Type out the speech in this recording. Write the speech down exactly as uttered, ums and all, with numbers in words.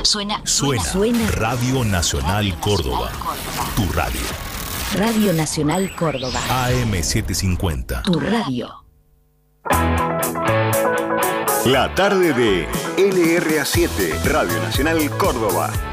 Suena, Suena. suena. Radio Nacional Córdoba. Tu radio. Radio Nacional Córdoba. A M setecientos cincuenta. Tu radio. La tarde de L R A siete, Radio Nacional Córdoba.